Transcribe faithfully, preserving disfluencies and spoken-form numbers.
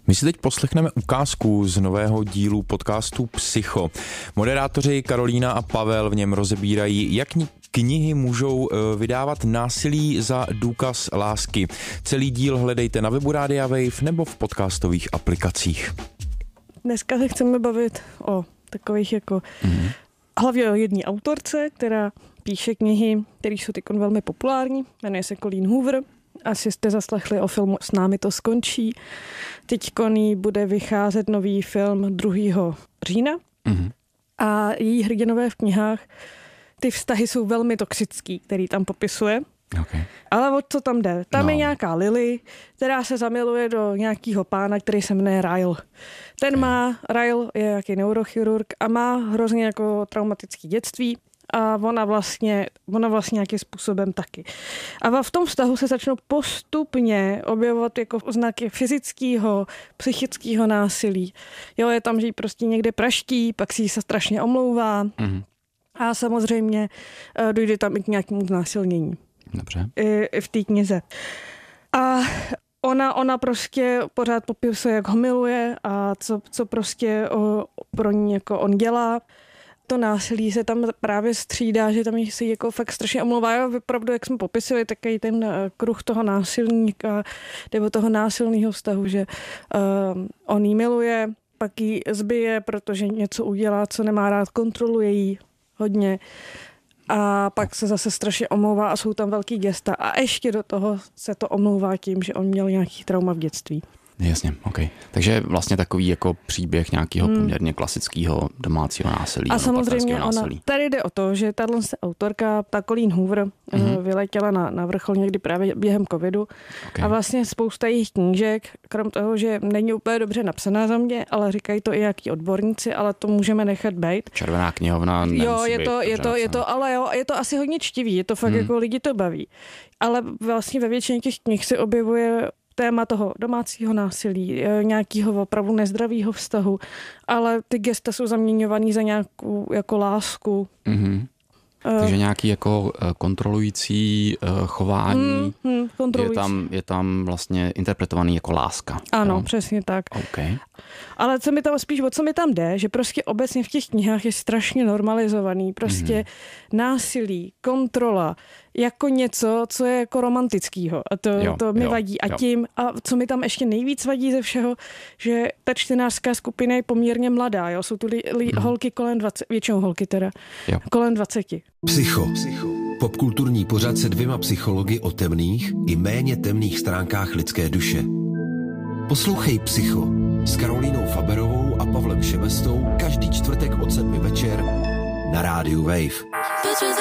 My si teď poslechneme ukázku z nového dílu podcastu Psycho. Moderátoři Karolína a Pavel v něm rozebírají, jak knihy můžou vydávat násilí za důkaz lásky. Celý díl hledejte na webu Rádia Wave nebo v podcastových aplikacích. Dneska se chceme bavit o takových jako mm-hmm. hlavně o jedné autorce, která píše knihy, které jsou teď velmi populární. Jmenuje se Colleen Hoover. Asi jste zaslechli o filmu S námi to skončí. Teď koní bude vycházet nový film druhého října. Mm-hmm. A její hrdinové v knihách, ty vztahy jsou velmi toxický, který tam popisuje. Okay. Ale o co tam jde? Tam no. je nějaká Lily, která se zamiluje do nějakého pána, který se jmenuje Ryle. Ten okay. má, Ryle je jaký neurochirurg a má hrozně jako traumatické dětství. A ona vlastně, ona vlastně nějakým způsobem taky. A v tom vztahu se začnou postupně objevovat jako znaky fyzického, psychického násilí. Jo, je tam, že jí prostě někde praští, pak si jí se strašně omlouvá. Mm-hmm. A samozřejmě dojde tam i k nějakému znásilnění. Dobře. I, i v té knize. A ona, ona prostě pořád popisuje, jak ho miluje a co, co prostě o, pro ní jako on dělá. To násilí se tam právě střídá, že tam se jako fakt strašně omlouvá. Opravdu, jak jsme popisili, takový ten kruh toho násilníka nebo toho násilného vztahu, že uh, on jí miluje, pak ji zbije, protože něco udělá, co nemá rád, kontroluje jí hodně. A pak se zase strašně omlouvá a jsou tam velký gesta. A ještě do toho se to omlouvá tím, že on měl nějaký trauma v dětství. Jasně, ok. Takže vlastně takový jako příběh nějakého hmm. poměrně klasického domácího násilí. A samozřejmě ona, tady jde o to, že tato autorka, ta Colleen Hoover, mm-hmm. vyletěla na, na vrchol někdy právě během covidu okay. a vlastně spousta jejich knížek, krom toho, že není úplně dobře napsaná za mě, ale říkají to i jaký odborníci, ale to můžeme nechat bejt. Červená knihovna Jo, je to, je to, je to, ale jo, je to asi hodně čtivý, je to fakt hmm. jako lidi to baví. Ale vlastně ve většině těch knih se objevuje téma toho domácího násilí, nějakého opravdu nezdravého vztahu, ale ty gesta jsou zaměňovaný za nějakou jako lásku. Mm-hmm. Uh, Takže nějaký jako kontrolující uh, chování mm, mm, kontrolující. Je, tam, je tam vlastně interpretovaný jako láska. Ano, jo? Přesně tak. Okay. Ale co mi tam spíš, o co mi tam jde, že prostě obecně v těch knihách je strašně normalizovaný. Prostě mm. násilí, kontrola, jako něco, co je jako romantickýho. A to, jo, to mi jo, vadí. A jo. tím, a co mi tam ještě nejvíc vadí ze všeho, že ta čtenářská skupina je poměrně mladá. Jo? Jsou tu li, li, mm. holky kolem dvaceti, většinou holky teda, jo. kolem dvaceti. Psycho. Psycho. Popkulturní pořad se dvěma psychologi o temných i méně temných stránkách lidské duše. Poslouchej Psycho s Karolínou Faberovou a Pavlem Šebestou každý čtvrtek od sedmi večer na rádiu Wave.